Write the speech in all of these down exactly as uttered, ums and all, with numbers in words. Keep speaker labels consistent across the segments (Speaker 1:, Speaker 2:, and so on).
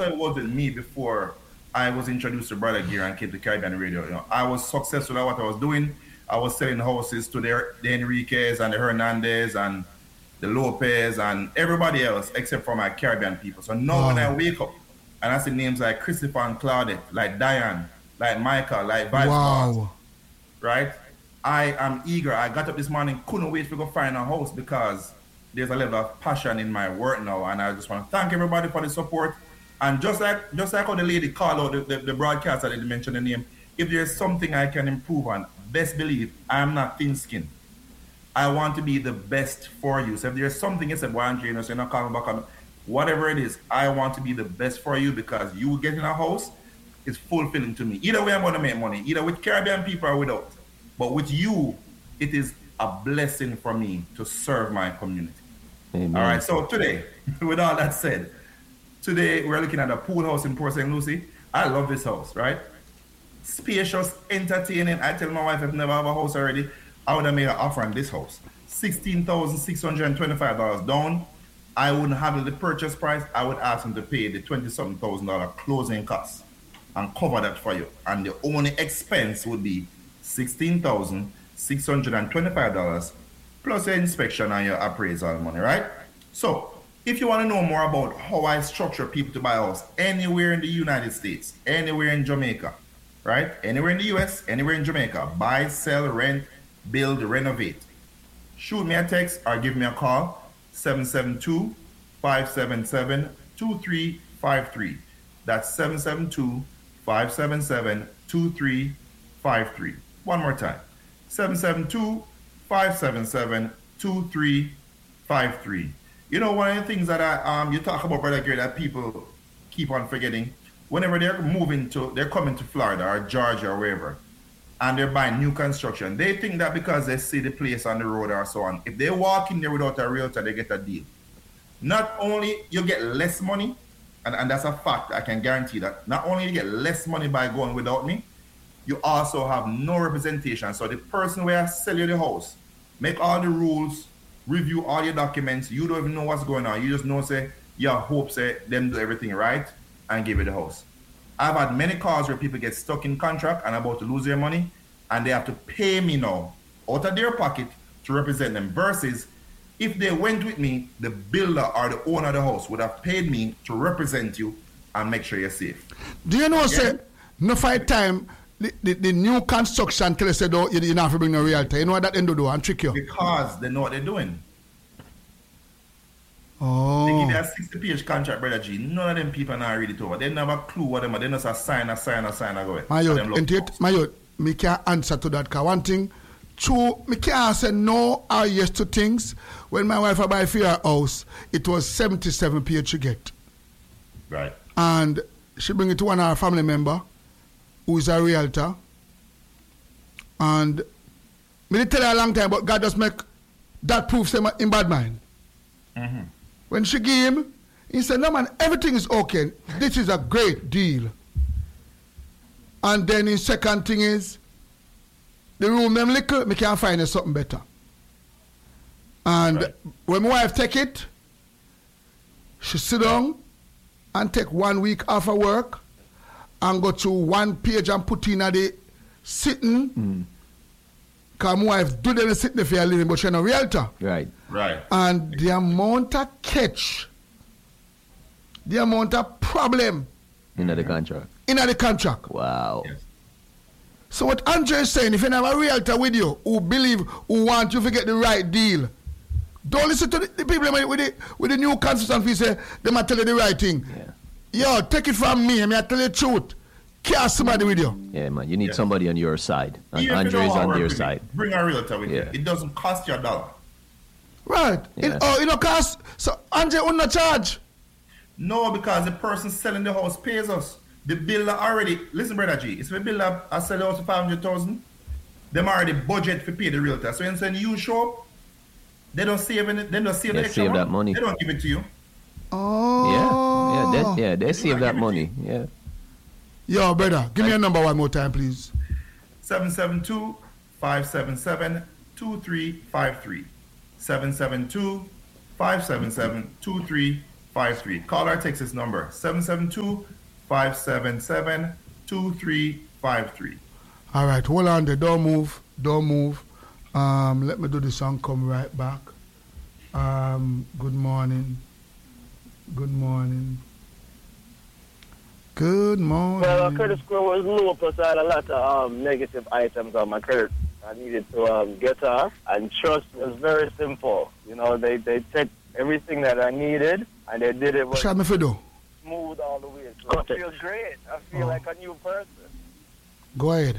Speaker 1: how it was with me before I was introduced to Brother Gear and Cape to Caribbean Radio. You know, I was successful at what I was doing. I was selling houses to the, the Enriquez and the Hernandez and the Lopez and everybody else except for my Caribbean people. So now wow. when I wake up and I see names like Christopher and Claudette, like Diane, like Michael, like Vice wow. right? I am eager. I got up this morning, couldn't wait to go find a house because there's a level of passion in my work now, and I just want to thank everybody for the support. And just like just like how the lady called out the, the, the broadcaster that didn't mention the name, if there's something I can improve on, best believe I'm not thin-skinned. I want to be the best for you. So if there's something you said, why aren't you, you know, so you're not calling back on, whatever it is, I want to be the best for you because you getting a house is fulfilling to me. Either way, I'm going to make money, either with Caribbean people or without. But with you, it is a blessing for me to serve my community. Amen. All right, so today, with all that said, today we're looking at a pool house in Port Saint Lucie. I love this house, right? Spacious, entertaining. I tell my wife I've never have a house already, I would have made an offer on this house. sixteen thousand six hundred twenty-five dollars down. I wouldn't have the purchase price. I would ask them to pay the twenty-something thousand dollars closing costs and cover that for you. And the only expense would be sixteen thousand six hundred twenty-five dollars plus your inspection and your appraisal money, right? So, if you want to know more about how I structure people to buy a house anywhere in the United States, anywhere in Jamaica, right? Anywhere in the U S, anywhere in Jamaica, buy, sell, rent, build, renovate. Shoot me a text or give me a call, seven seven two, five seven seven, two three five three. That's seven seven two, five seven seven, two three five three. One more time, seven seven two, five seven seven, two three five three. You know, one of the things that I, um, you talk about, Brother Gary, that people keep on forgetting, whenever they're moving to, they're coming to Florida or Georgia or wherever, and they're buying new construction, they think that because they see the place on the road or so on, if they walk in there without a realtor, they get a deal. Not only you get less money, and, and that's a fact, I can guarantee that, not only you get less money by going without me, you also have no representation. So the person where I sell you the house, make all the rules, review all your documents, you don't even know what's going on. You just know, say, your hope, say, them do everything right and give you the house. I've had many calls where people get stuck in contract and about to lose their money, and they have to pay me now out of their pocket to represent them. Versus, if they went with me, the builder or the owner of the house would have paid me to represent you and make sure you're safe.
Speaker 2: Do you know, yeah? Say, no fight time, the, the, the new construction tell us that you don't have to bring a realtor. You know what that end do and trick you?
Speaker 1: Because they know what they're doing.
Speaker 2: Oh.
Speaker 1: They give you a sixty page contract, Brother G. None of them people now read it over. They never clue what them are. They just a sign, a sign, a sign, a go.
Speaker 2: My youth, and yet, my youth, me can't answer to that. Cause one thing, two, me can't say no or yes to things. When my wife buy for her house, it was seventy-seven page she get.
Speaker 1: Right.
Speaker 2: And she bring it to one of her family member, who is a realtor. And me did tell her a long time, but God just make that proof him in bad mind.
Speaker 1: Mm-hmm.
Speaker 2: When she gave him, he said, no man, everything is okay. This is a great deal. And then his second thing is, the room them little, me can't find something better. And right. When my wife take it, she sit down and take one week off of work and go to one page and put in at the sitting. Mm. Because my wife do them sit there for a living, but she's not a realtor.
Speaker 3: Right.
Speaker 1: Right.
Speaker 2: And the amount of catch, the amount of problem.
Speaker 3: In the contract.
Speaker 2: In the contract.
Speaker 3: Wow.
Speaker 1: Yes.
Speaker 2: So what Andre is saying, if you have a realtor with you who believe, who want you to get the right deal, don't listen to the, the people with the, with the new consultant fee say, they might tell you the right thing.
Speaker 3: Yeah.
Speaker 2: Yo, take it from me, I mean, I tell you the truth. Care somebody with you.
Speaker 3: Yeah, man, you need
Speaker 1: yes.
Speaker 3: somebody on your side. And
Speaker 1: Even
Speaker 3: Andre is on your side.
Speaker 1: Bring a realtor with
Speaker 3: yeah.
Speaker 1: you. It doesn't cost you a dollar.
Speaker 2: Right.
Speaker 3: Yeah.
Speaker 2: It, oh, you know, cost, so Andre will not charge.
Speaker 1: No, because the person selling the house pays us. The builder already, listen, Brother G, if the builder has sell the house for five hundred thousand, them already budget for pay the realtor. So when you show up, they don't save any, they don't save
Speaker 3: they
Speaker 1: the extra
Speaker 3: save
Speaker 1: money.
Speaker 3: that money.
Speaker 1: They don't give it to you.
Speaker 2: Oh.
Speaker 3: Yeah, yeah, they, yeah, they save that money. Yeah.
Speaker 2: Yo, brother, give me a number one more time, please.
Speaker 1: seven seven two, five seven seven, two three five three. seven seven two, five seven seven, two three five three. Call or text this number, seven seven two, five seven seven, two three five three.
Speaker 2: All right, hold on there. Don't move. Don't move. Um, let me do the song, come right back. Um, good morning. Good morning. Good morning.
Speaker 4: Well, my credit score was low, plus I had a lot of um, negative items on my credit I needed to um, get off. And trust was very simple. You know, they, they took everything that I needed, and they did it with
Speaker 2: Shut me for do.
Speaker 4: smooth all the way. So I feel great. I feel
Speaker 2: Oh.
Speaker 4: like a new person.
Speaker 2: Go ahead.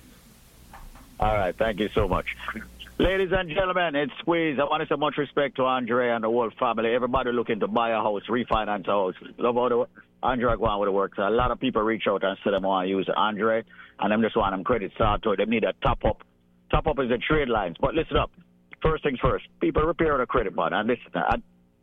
Speaker 5: All right, thank you so much. Ladies and gentlemen, it's Squeeze. I want to say much respect to Andre and the whole family. Everybody looking to buy a house, refinance a house. Love how the Andre going with the work. So a lot of people reach out and say they want to use Andre, and them just want them credit start to it. They need a top up. Top up is the trade lines. But listen up. First things first. People repair the credit bond. And listen, at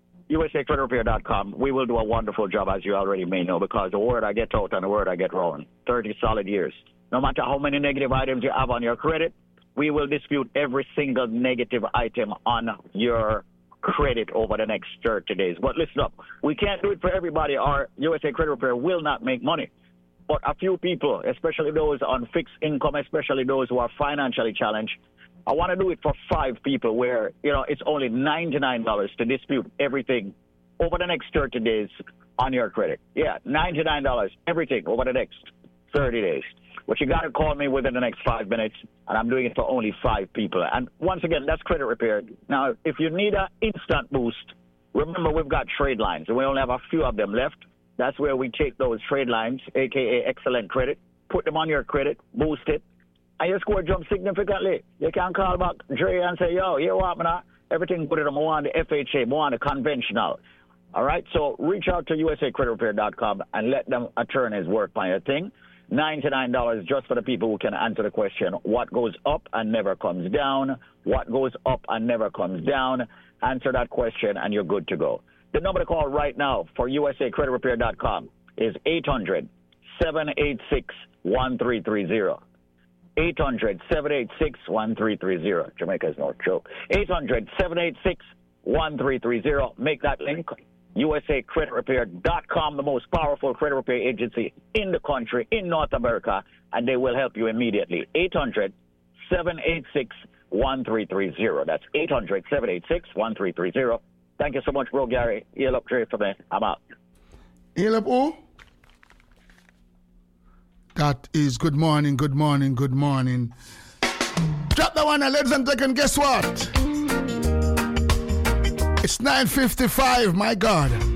Speaker 5: U S A Credit Repair dot com, we will do a wonderful job, as you already may know, because the word I get out and the word I get wrong. thirty solid years. No matter how many negative items you have on your credit, we will dispute every single negative item on your credit over the next thirty days. But listen up, we can't do it for everybody. Our U S A Credit Repair will not make money. But a few people, especially those on fixed income, especially those who are financially challenged, I want to do it for five people where, you know, it's only ninety-nine dollars to dispute everything over the next thirty days on your credit. Yeah, ninety-nine dollars, everything over the next thirty days. But you got to call me within the next five minutes, and I'm doing it for only five people. And once again, that's credit repair. Now, if you need an instant boost, remember we've got trade lines, and we only have a few of them left. That's where we take those trade lines, a k a excellent credit, put them on your credit, boost it, and your score jump significantly. You can call back Dre and say, yo, you want me now? Everything put it on more on the F H A, more on the conventional. All right, so reach out to U S A Credit Repair dot com and let them attorneys work on your thing. ninety-nine dollars just for the people who can answer the question, what goes up and never comes down? What goes up and never comes down? Answer that question and you're good to go. The number to call right now for U S A Credit Repair dot com is eight hundred, seven eight six, one three three zero. eight hundred, seven eight six, one three three zero. Jamaica's no joke. eight hundred, seven eight six, one three three zero. Make that link. U S A Credit Repair dot com, the most powerful credit repair agency in the country, in North America, and they will help you immediately. eight hundred, seven eight six, one three three zero. That's eight hundred, seven eight six, one three three zero. Thank you so much, bro, Gary. Heal up, Dre, for me. I'm out.
Speaker 2: Heal up, who? That is good morning, good morning, good morning. Drop that one, ladies and gentlemen. Guess what? It's nine fifty-five, my God.